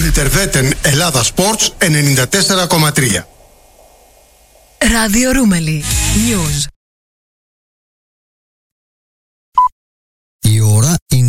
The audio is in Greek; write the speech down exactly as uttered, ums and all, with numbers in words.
Ουλιτερβέτεν Ελλάδα Sports ενενήντα τέσσερα κόμμα τρία. Ράδιο Ρούμελι News. Η ώρα είναι